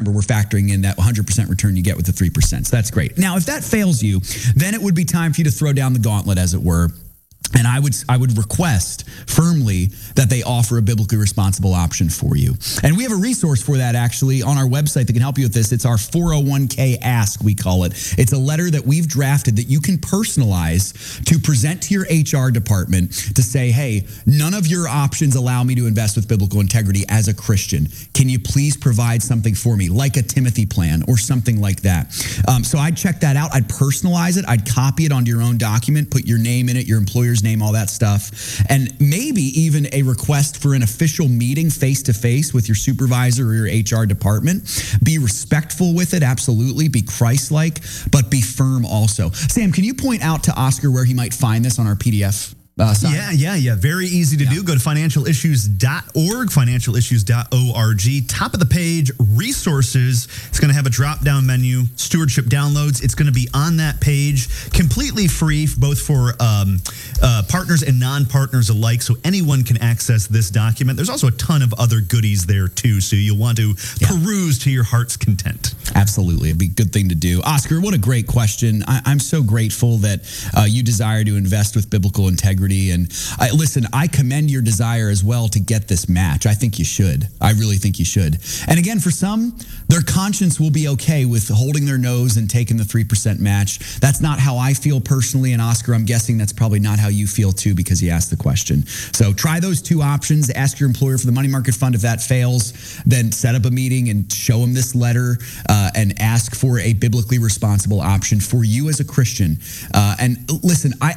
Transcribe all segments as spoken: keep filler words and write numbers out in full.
remember, we're factoring in that one hundred percent return you get with the three percent. So that's great. Now, if that fails you, then it would be time for you to throw down the gauntlet, as it were. And I would I would request firmly that they offer a biblically responsible option for you. And we have a resource for that, actually, on our website that can help you with this. It's our four oh one k Ask, we call it. It's a letter that we've drafted that you can personalize to present to your H R department to say, hey, none of your options allow me to invest with biblical integrity as a Christian. Can you please provide something for me, like a Timothy plan or something like that? Um, so I'd check that out. I'd personalize it. I'd copy it onto your own document, put your name in it, your employer's name, all that stuff, and maybe even a request for an official meeting face-to-face with your supervisor or your H R department. Be respectful with it, absolutely. Be Christ-like, but be firm also. Sam, can you point out to Oscar where he might find this on our P D F? Uh, yeah, yeah, yeah. Very easy to yeah. do. Go to financial issues dot org, financial issues dot org. Top of the page, resources. It's going to have a drop-down menu, stewardship downloads. It's going to be on that page, completely free, both for um, uh, partners and non-partners alike, so anyone can access this document. There's also a ton of other goodies there, too, so you'll want to yeah. peruse to your heart's content. Absolutely. It'd be a good thing to do. Oscar, what a great question. I, I'm so grateful that uh, you desire to invest with biblical integrity. And I, listen, I commend your desire as well to get this match. I think you should. I really think you should. And again, for some, their conscience will be okay with holding their nose and taking the three percent match. That's not how I feel personally. And Oscar, I'm guessing that's probably not how you feel too, because you asked the question. So try those two options. Ask your employer for the money market fund. If that fails, then set up a meeting and show them this letter uh, and ask for a biblically responsible option for you as a Christian. Uh, and listen, I...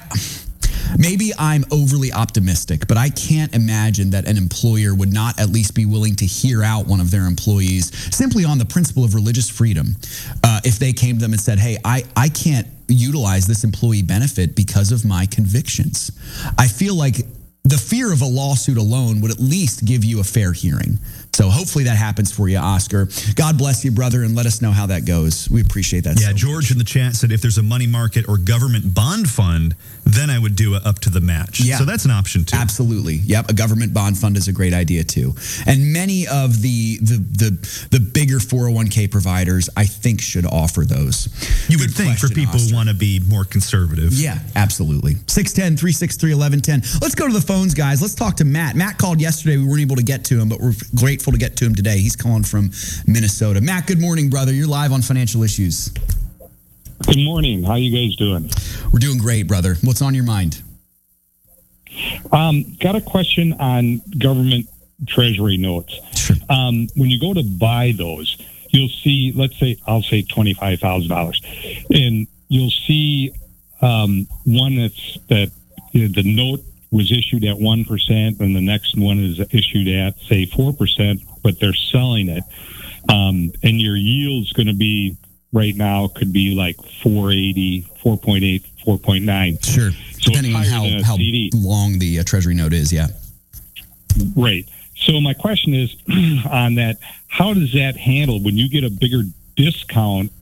Maybe I'm overly optimistic, but I can't imagine that an employer would not at least be willing to hear out one of their employees simply on the principle of religious freedom. Uh, if they came to them and said, hey, I, I can't utilize this employee benefit because of my convictions. I feel like the fear of a lawsuit alone would at least give you a fair hearing. So hopefully that happens for you, Oscar. God bless you, brother, and let us know how that goes. We appreciate that. Yeah, so George much. in the chat said if there's a money market or government bond fund, then I would do it up to the match. Yeah. So that's an option too. Absolutely. Yep, a government bond fund is a great idea too. And many of the the the, the bigger four oh one k providers, I think, should offer those. You Good would think question, for people Oscar. who want to be more conservative. Yeah, absolutely. six one zero, three six three, one one one zero. Let's go to the phones, guys. Let's talk to Matt. Matt called yesterday. We weren't able to get to him, but we're grateful to get to him today. He's calling from Minnesota. Matt, good morning, brother. You're live on Financial Issues. Good morning. How you guys doing? We're doing great, brother. What's on your mind? Um, got a question on government treasury notes. Sure. Um, when you go to buy those, you'll see, let's say, I'll say twenty-five thousand dollars, and you'll see um, one that's that you know, the note was issued at one percent, and the next one is issued at, say, four percent, but they're selling it. Um, and your yield's going to be, right now, could be like four eighty, four point eight, four point nine. Sure. So depending on how, how long the uh, Treasury note is, yeah. Right. So my question is on that, how does that handle when you get a bigger discount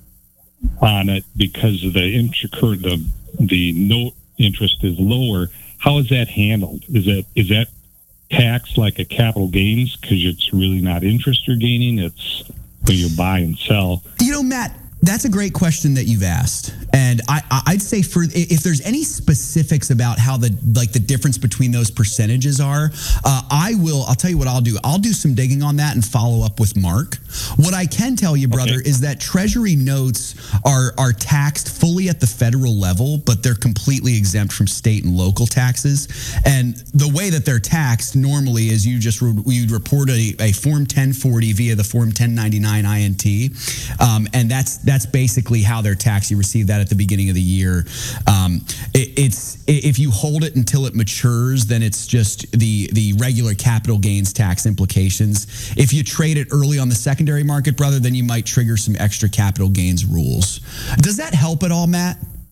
on it because of the intercurrent, the, the note interest is lower? How is that handled? Is that is that taxed like a capital gains because it's really not interest you're gaining? It's when you buy and sell. You know, Matt, that's a great question that you've asked. And I, I'd say for if there's any specifics about how the like the difference between those percentages are, uh, I will. I'll tell you what I'll do. I'll do some digging on that and follow up with Mark. What I can tell you, brother, okay. is that Treasury notes are are taxed fully at the federal level, but they're completely exempt from state and local taxes. And the way that they're taxed normally is you just re- you report a, a Form ten forty via the Form ten ninety-nine I N T, um, and that's that's basically how they're taxed. You receive that at the beginning of the year. Um, it, it's if you hold it until it matures, then it's just the the regular capital gains tax implications. If you trade it early on the secondary market, brother, then you might trigger some extra capital gains rules. Does that help at all, Matt?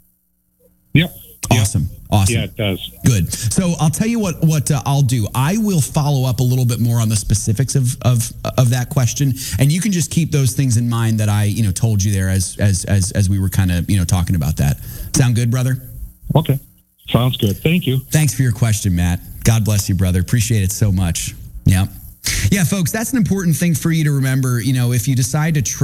Yep. Awesome. Awesome. Yeah, it does. Good. So I'll tell you what what uh, I'll do. I will follow up a little bit more on the specifics of of of that question, and you can just keep those things in mind that I you know told you there as as as as we were kind of you know talking about that. Sound good, brother? Okay. Sounds good. Thank you. Thanks for your question, Matt. God bless you, brother. Appreciate it so much. Yeah. Yeah, folks, that's an important thing for you to remember. You know, if you decide to trade